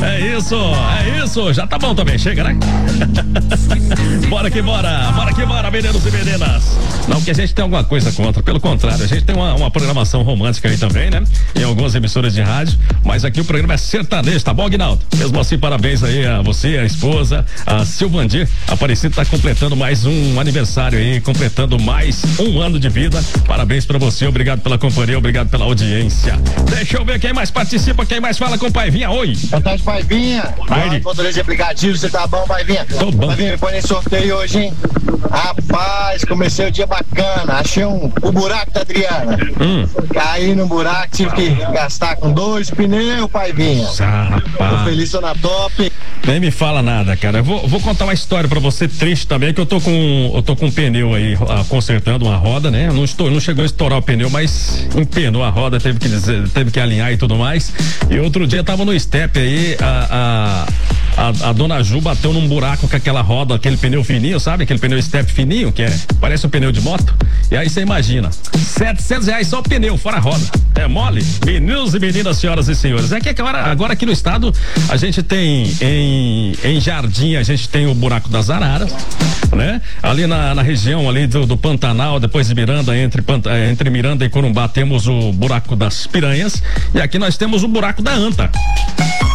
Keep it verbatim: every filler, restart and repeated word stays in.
É isso, é isso. Já tá bom também, chega, né? Bora que bora, bora que bora, meninos e meninas. Não que a gente tenha alguma coisa contra, pelo contrário, a gente tem uma, uma programação romântica aí também, né? Em algumas emissoras de rádio, mas aqui o programa é sertanejo, tá bom, Aguinaldo? Mesmo assim, parabéns aí a você, a esposa, a Silvandir Aparecido tá completando mais um aniversário aí, completando mais um ano de vida. Parabéns pra você, obrigado pela companhia, obrigado pela audiência. Deixa eu ver quem mais participa, quem mais fala com o Paivinha. Oi. Boa tarde, Paivinha. Oi. Motorista de aplicativo, você tá bom, Paivinha? Tô bom. Paivinha, me põe nesse sorteio hoje, hein? Rapaz, comecei o dia bacana. Achei um, o buraco da Adriana. Hum. Caí no buraco, tive que gastar com dois pneus, Paivinha. Ah, rapaz. Tô feliz, tô na top. Nem me fala nada, cara. Eu vou, vou contar uma história pra você triste também, que eu tô com eu tô com um pneu aí ah, consertando uma roda, né? Não estou, não chegou a estourar o pneu, mas empenou a roda, teve que dizer, teve que alinhar e tudo mais. E outro dia tava no step aí, a, a, a, a dona Ju bateu num buraco com aquela roda, aquele pneu fininho, sabe? Aquele pneu step fininho, que é, parece um pneu de moto. E aí você imagina, setecentos reais só o pneu, fora a roda. É mole? Meninos e meninas, senhoras e senhores. É que agora, agora aqui no estado a gente tem em, em Jardim, a gente tem o buraco das Araras, né? Ali na, na região ali do, do Pantanal, depois de Miranda, entre, entre Miranda e Corumbá, temos o buraco das Piranhas. E aqui nós temos o buraco da Anta.